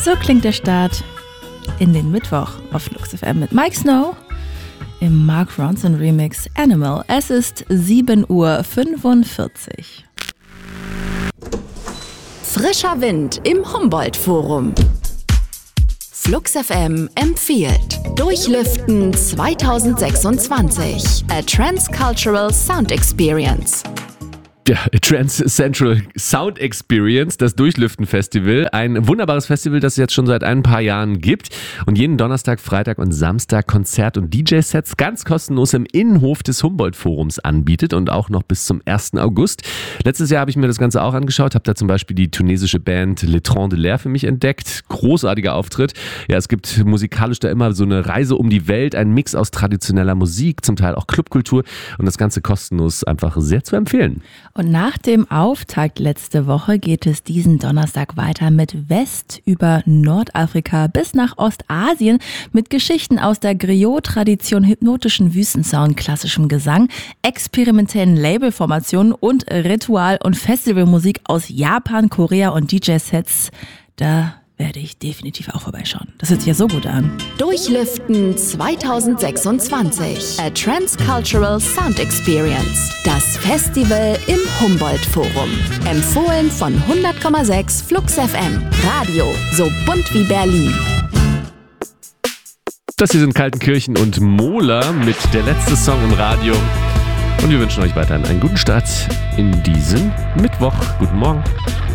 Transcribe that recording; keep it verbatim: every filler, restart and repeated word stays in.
So klingt der Start in den Mittwoch auf Flux F M mit Mike Snow im Mark Ronson Remix Animal. Es ist sieben Uhr fünfundvierzig. Frischer Wind im Humboldt-Forum. Flux F M empfiehlt Durchlüften zweitausendsechsundzwanzig. A Transcultural Sound Experience. Ja, Trans Central Sound Experience, das Durchlüften-Festival. Ein wunderbares Festival, das es jetzt schon seit ein paar Jahren gibt und jeden Donnerstag, Freitag und Samstag Konzert- und D J-Sets ganz kostenlos im Innenhof des Humboldt-Forums anbietet und auch noch bis zum ersten August. Letztes Jahr habe ich mir das Ganze auch angeschaut, habe da zum Beispiel die tunesische Band Le Tron de l'Air für mich entdeckt. Großartiger Auftritt. Ja, es gibt musikalisch da immer so eine Reise um die Welt, ein Mix aus traditioneller Musik, zum Teil auch Clubkultur und das Ganze kostenlos, einfach sehr zu empfehlen. Und nach dem Auftakt letzte Woche geht es diesen Donnerstag weiter mit West über Nordafrika bis nach Ostasien mit Geschichten aus der Griot-Tradition, hypnotischen Wüstensound, klassischem Gesang, experimentellen Labelformationen und Ritual- und Festivalmusik aus Japan, Korea und D J-Sets. Da werde ich definitiv auch vorbeischauen. Das hört sich ja so gut an. Durchlüften zweitausendsechsundzwanzig. A Transcultural Sound Experience. Das Festival im Humboldt-Forum. Empfohlen von hundert Komma sechs Flux F M. Radio so bunt wie Berlin. Das hier sind Kaltenkirchen und Mola mit der letzte Song im Radio. Und wir wünschen euch weiterhin einen guten Start in diesen Mittwoch. Guten Morgen.